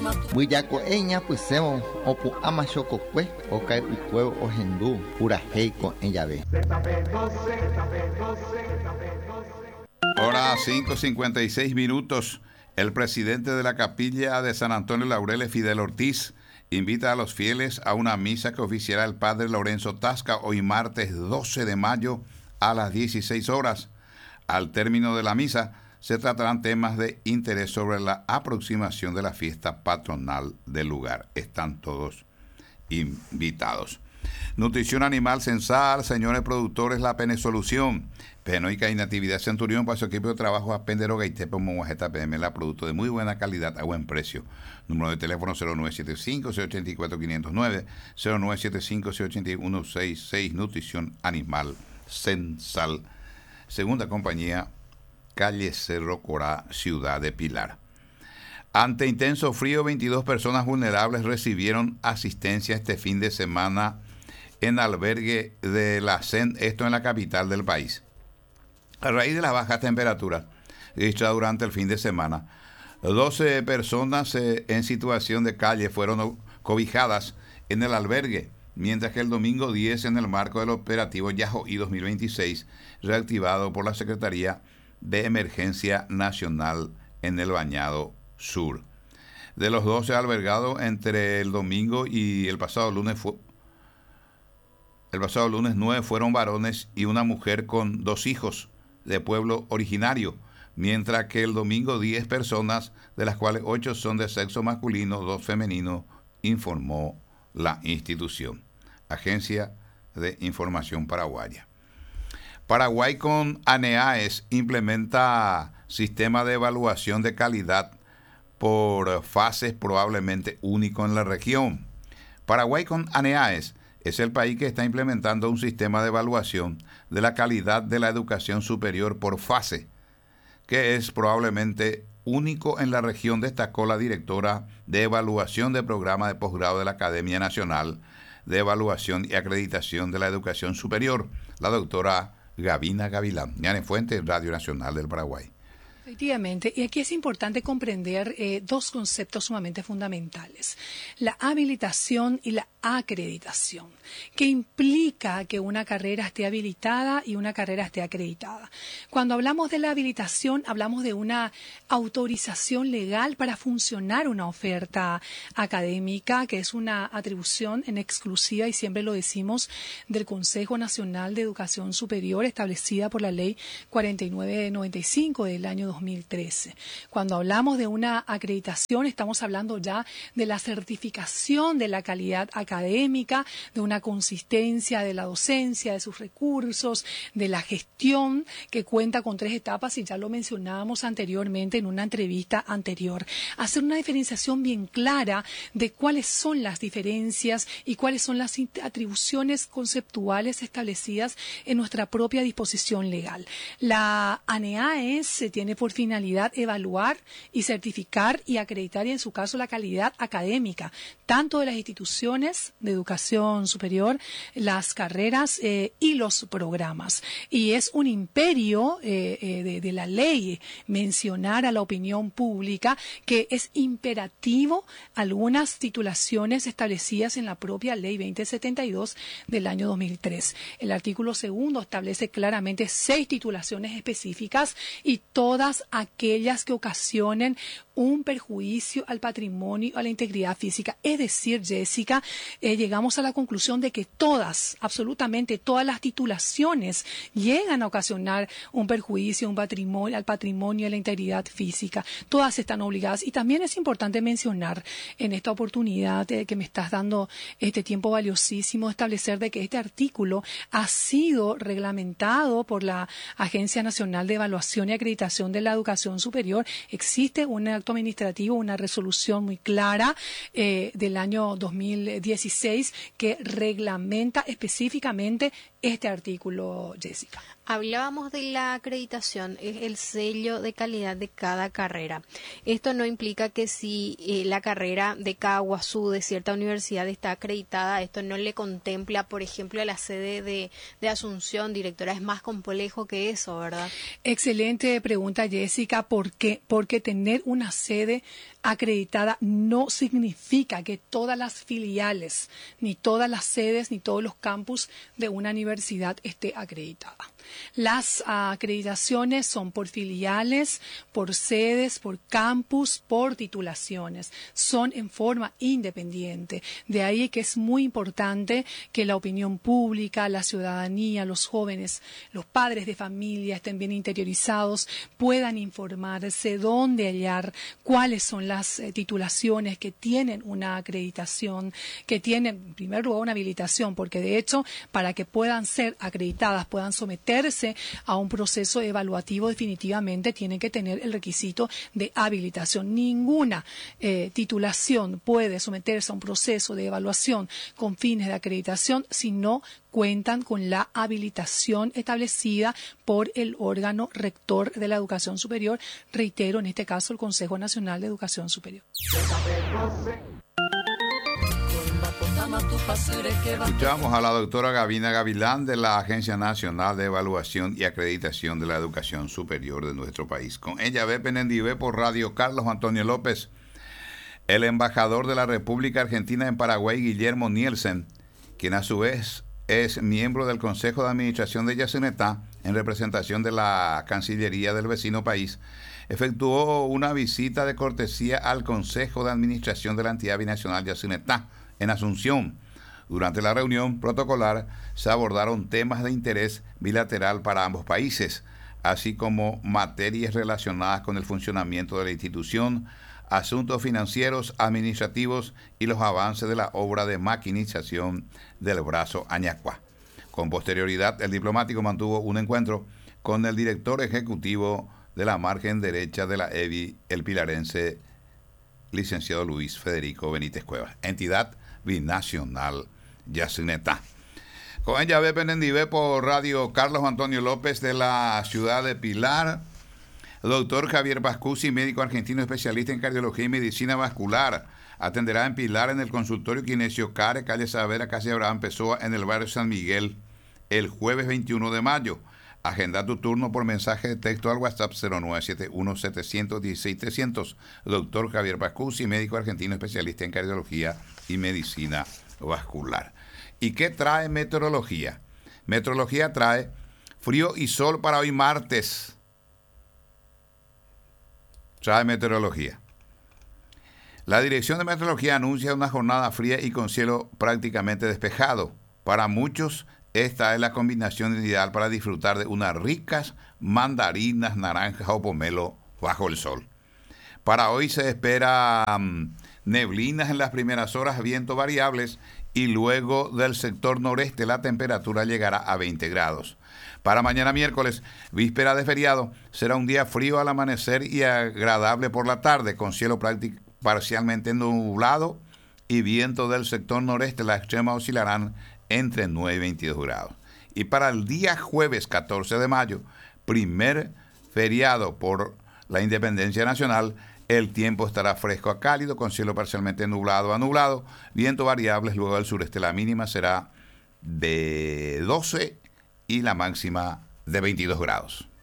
Buyako eña puseo opu amashoko kwe okai ukwe ohendu pura heiko en llave. Hora 5:56. El presidente de la capilla de San Antonio Laureles, Fidel Ortiz, invita a los fieles a una misa que oficiará el padre Lorenzo Tasca hoy martes 12 de mayo a las 16 horas. Al término de la misa se tratarán temas de interés sobre la aproximación de la fiesta patronal del lugar. Están todos invitados. Nutrición animal Censal, señores productores, la Pene Solución. Penoica y Natividad Centurión para su equipo de trabajo Apendero Gaitepe Monguajeta PMLA, producto de muy buena calidad a buen precio. Número de teléfono 0975-684-509, 0975-681-666. Nutrición animal Censal. Segunda compañía, calle Cerro Corá, ciudad de Pilar. Ante intenso frío, 22 personas vulnerables recibieron asistencia este fin de semana en albergue de la CEN, esto en la capital del país. A raíz de las bajas temperaturas registradas durante el fin de semana, 12 personas en situación de calle fueron cobijadas en el albergue, mientras que el domingo 10, en el marco del operativo Yajoí 2026, reactivado por la Secretaría de Emergencia Nacional en el Bañado Sur. De los 12 albergados entre el domingo y el pasado lunes 9 fueron varones y una mujer con 2 hijos de pueblo originario, mientras que el domingo 10 personas, de las cuales 8 son de sexo masculino, 2 femenino, informó la institución. Agencia de Información Paraguaya. Paraguay con ANEAES implementa sistema de evaluación de calidad por fases, probablemente único en la región. Paraguay con ANEAES es el país que está implementando un sistema de evaluación de la calidad de la educación superior por fase, que es probablemente único en la región, destacó la directora de evaluación de programa de posgrado de la Academia Nacional de Evaluación y Acreditación de la Educación Superior, la doctora Gavina Gavilán. Ñane Fuentes, Radio Nacional del Paraguay. Efectivamente, y aquí es importante comprender dos conceptos sumamente fundamentales: la habilitación y la acreditación, que implica que una carrera esté habilitada y una carrera esté acreditada. Cuando hablamos de la habilitación, hablamos de una autorización legal para funcionar una oferta académica, que es una atribución en exclusiva, y siempre lo decimos, del Consejo Nacional de Educación Superior, establecida por la Ley 4995 del año 2013. Cuando hablamos de una acreditación, estamos hablando ya de la certificación de la calidad académica, de una consistencia de la docencia, de sus recursos, de la gestión, que cuenta con 3 etapas, y ya lo mencionábamos anteriormente en una entrevista anterior. Hacer una diferenciación bien clara de cuáles son las diferencias y cuáles son las atribuciones conceptuales establecidas en nuestra propia disposición legal. La ANEAES tiene por finalidad evaluar y certificar y acreditar, y en su caso la calidad académica, tanto de las instituciones de educación superior, las carreras y los programas. Y es un imperio de la ley mencionar a la opinión pública que es imperativo algunas titulaciones establecidas en la propia Ley 2072 del año 2003. El artículo 2 establece claramente 6 titulaciones específicas, y todas aquellas que ocasionen un perjuicio al patrimonio, a la integridad física. Es decir, Jessica, llegamos a la conclusión de que todas, absolutamente todas las titulaciones llegan a ocasionar un perjuicio al patrimonio y a la integridad física. Todas están obligadas. Y también es importante mencionar en esta oportunidad que me estás dando este tiempo valiosísimo, establecer de que este artículo ha sido reglamentado por la Agencia Nacional de Evaluación y Acreditación de la Educación Superior. Existe un acto administrativo, una resolución muy clara del año 2016 que reglamenta específicamente este artículo, Jessica. Hablábamos de la acreditación, es el sello de calidad de cada carrera. Esto no implica que si la carrera de Caguazú, de cierta universidad, está acreditada, esto no le contempla, por ejemplo, a la sede de Asunción, directora. Es más complejo que eso, ¿verdad? Excelente pregunta, Jessica. ¿Por qué? Porque tener una sede acreditada no significa que todas las filiales, ni todas las sedes, ni todos los campus de una universidad esté acreditada. Las acreditaciones son por filiales, por sedes, por campus, por titulaciones. Son en forma independiente. De ahí que es muy importante que la opinión pública, la ciudadanía, los jóvenes, los padres de familia estén bien interiorizados, puedan informarse dónde hallar, cuáles son las titulaciones que tienen una acreditación, que tienen en primer lugar una habilitación, porque de hecho para que puedan ser acreditadas, puedan someterse a un proceso evaluativo, definitivamente tienen que tener el requisito de habilitación. Ninguna titulación puede someterse a un proceso de evaluación con fines de acreditación si no cuentan con la habilitación establecida por el órgano rector de la educación superior, reitero, en este caso el Consejo Nacional de Educación Superior. Escuchamos a la doctora Gavina Gavilán de la Agencia Nacional de Evaluación y Acreditación de la Educación Superior de nuestro país. Con ella, ve Penendive por Radio Carlos Antonio López. El embajador de la República Argentina en Paraguay, Guillermo Nielsen, quien a su vez es miembro del Consejo de Administración de Yacyretá, en representación de la Cancillería del vecino país, efectuó una visita de cortesía al Consejo de Administración de la entidad binacional Yacyretá, en Asunción. Durante la reunión protocolar se abordaron temas de interés bilateral para ambos países, así como materias relacionadas con el funcionamiento de la institución, asuntos financieros, administrativos y los avances de la obra de maquinización del brazo Añacua. Con posterioridad, el diplomático mantuvo un encuentro con el director ejecutivo de la margen derecha de la EBI, el pilarense licenciado Luis Federico Benítez Cuevas, entidad binacional Yacyretá. Con ella, ve Penendive por Radio Carlos Antonio López de la ciudad de Pilar. Doctor Javier Pascusi, médico argentino especialista en cardiología y medicina vascular, atenderá en Pilar en el consultorio Kinesio Care, calle Saavedra, calle Abraham Pessoa, en el barrio San Miguel, el jueves 21 de mayo. Agenda tu turno por mensaje de texto al WhatsApp 0971-716-300. Doctor Javier Pascusi, médico argentino especialista en cardiología y medicina vascular. ¿Y qué trae meteorología? Meteorología trae frío y sol para hoy martes. Trae meteorología. La Dirección de Meteorología anuncia una jornada fría y con cielo prácticamente despejado. Para muchos, esta es la combinación ideal para disfrutar de unas ricas mandarinas, naranjas o pomelo bajo el sol. Para hoy se espera neblinas en las primeras horas, vientos variables, y luego del sector noreste la temperatura llegará a 20 grados. Para mañana miércoles, víspera de feriado, será un día frío al amanecer y agradable por la tarde, con cielo parcialmente nublado y viento del sector noreste. Las extremas oscilarán entre 9 y 22 grados. Y para el día jueves 14 de mayo, primer feriado por la Independencia Nacional, el tiempo estará fresco a cálido, con cielo parcialmente nublado a nublado, viento variables luego del sureste. La mínima será de 12 y la máxima de 22 grados.